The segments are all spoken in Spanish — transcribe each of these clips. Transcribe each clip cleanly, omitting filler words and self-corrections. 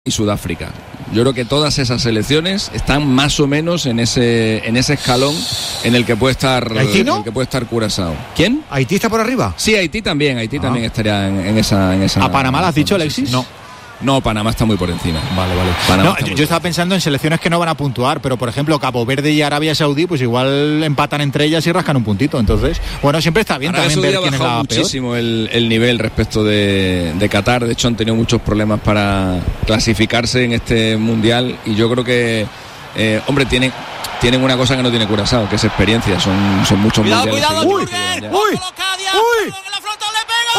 y Sudáfrica. Yo creo que todas esas selecciones están más o menos en ese escalón en el que puede estar ¿Haití no? en el que puede estar Curazao. ¿Quién? ¿Haití está por arriba? Sí, Haití también estaría en esa. ¿A Panamá lo has dicho, Alexis? No, Panamá está muy por encima. Vale. No, yo estaba pensando en selecciones que no van a puntuar, pero por ejemplo Cabo Verde y Arabia Saudí, pues igual empatan entre ellas y rascan un puntito. Entonces, bueno, siempre está bien Arabia también Saudí ver quién es ha bajado la peor. muchísimo el nivel respecto de Qatar. De hecho, han tenido muchos problemas para clasificarse en este mundial y yo creo que, hombre, tienen una cosa que no tiene Curazao, que es experiencia. Son muchos mundiales. Cuidado, ¡Uy! Jürgen. ¡Uy! ¡Uy! En la frontal le pega.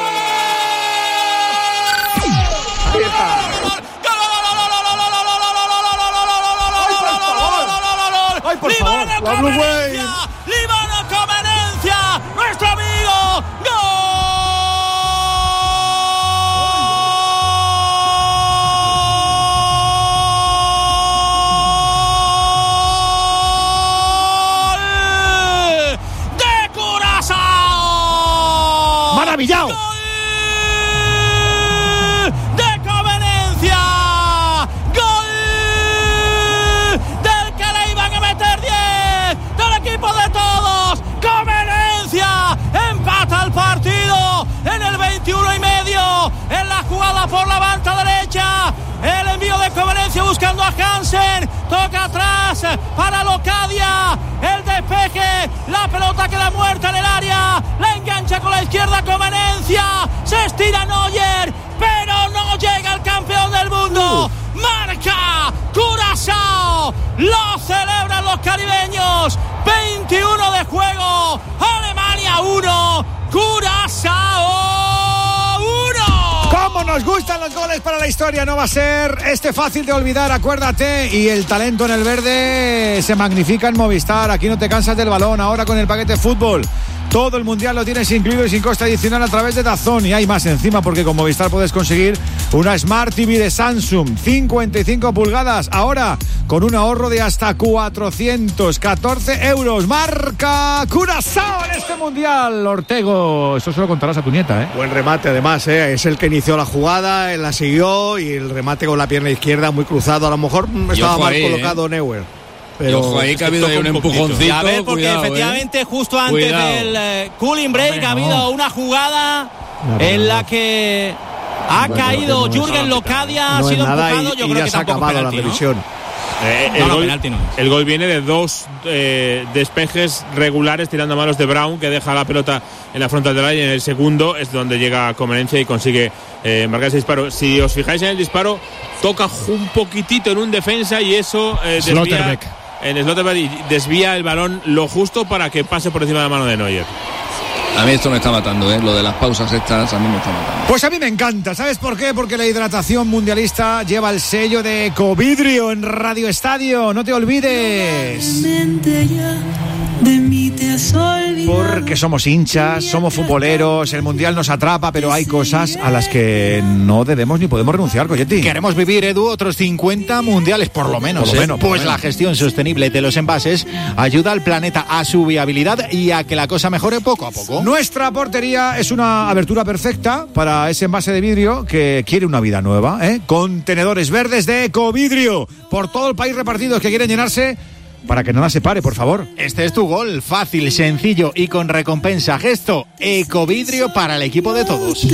¡Ay, por favor! ¡La Blue Wave! ¡Líbano Convenencia! ¡Nuestro amigo! ¡Gol! ¡De Curazao! ¡Maravillado! Por la banda derecha, el envío de Convenencia buscando a Hansen, toca atrás para Locadia, el despeje, la pelota queda muerta en el área, la engancha con la izquierda Convenencia, se estira Neuer, pero no llega el campeón del mundo. Marca Curazao, lo celebran los caribeños. 21 de juego, Alemania 1, Curazao 1. ¡Cómo nos gustan los goles para la historia! No va a ser fácil de olvidar, acuérdate. Y el talento en el verde se magnifica en Movistar. Aquí no te cansas del balón. Ahora con el paquete fútbol, todo el mundial lo tienes incluido y sin coste adicional a través de DAZN. Y hay más encima, porque con Movistar puedes conseguir una Smart TV de Samsung 55 pulgadas. Ahora con un ahorro de hasta 414 euros. Marca Curazao en este mundial. Ortego, eso se lo contarás a tu nieta, ¿eh? Buen remate además, es el que inició la jugada, él la siguió y el remate con la pierna izquierda muy cruzado. A lo mejor estaba mal colocado Neuer. Pero ojo ahí que ha habido un empujoncito. A ver, porque efectivamente justo antes del cooling break ha habido una jugada en la que ha caído Jürgen Locadia, ha sido empujado. Yo creo que tampoco acabado la revisión. El gol viene de dos despejes regulares tirando a manos de Brown, que deja la pelota en la frontal del área, y en el segundo es donde llega Convenencia y consigue marcar ese disparo. Si os fijáis en el disparo, toca un poquitito en un defensa y eso desvía en Slotterbeck y desvía el balón lo justo para que pase por encima de la mano de Neuer. A mí esto me está matando, lo de las pausas estas a mí me está matando. Pues a mí me encanta, ¿sabes por qué? Porque la hidratación mundialista lleva el sello de Ecovidrio en Radio Estadio, no te olvides. Porque somos hinchas, somos futboleros, el mundial nos atrapa, pero hay cosas a las que no debemos ni podemos renunciar, Coyetti. Queremos vivir, Edu, otros 50 mundiales por lo menos. Pues la gestión sostenible de los envases ayuda al planeta a su viabilidad y a que la cosa mejore poco a poco. Nuestra portería es una abertura perfecta para ese envase de vidrio que quiere una vida nueva, Contenedores verdes de Ecovidrio por todo el país repartidos que quieren llenarse, para que no la separe, por favor. Este es tu gol, fácil, sencillo y con recompensa. Gesto Ecovidrio para el equipo de todos.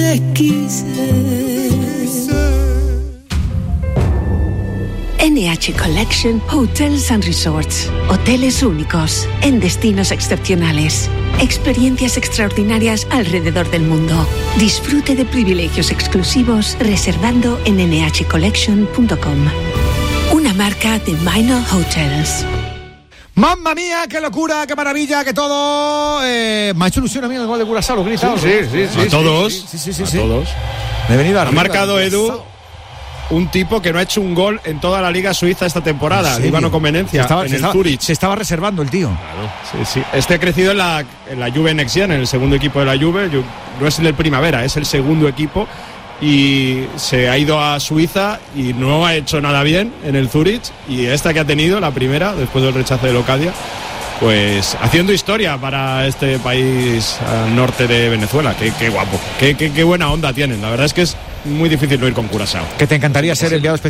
NH Collection Hotels and Resorts. Hoteles únicos en destinos excepcionales. Experiencias extraordinarias alrededor del mundo. Disfrute de privilegios exclusivos reservando en nhcollection.com. Una marca de Minor Hotels. ¡Mamma mía! ¡Qué locura! ¡Qué maravilla! ¡Qué todo! Me ha hecho ilusión a mí el gol de Curazao, lo he gritado. Sí. A todos. Me he venido arriba. Ha marcado Edu un tipo que no ha hecho un gol en toda la Liga Suiza esta temporada, Líbano Convenencia, en el Zurich. Se estaba reservando el tío. Claro, sí. Este ha crecido en la Juve Next Gen, en el segundo equipo de la Juve. No es el Primavera, es el segundo equipo. Y se ha ido a Suiza y no ha hecho nada bien en el Zurich, y esta que ha tenido, la primera, después del rechazo de Locadia, pues haciendo historia para este país al norte de Venezuela. Qué guapo, qué buena onda tienen. La verdad es que es muy difícil no ir con Curazao. Que te encantaría ser enviado especial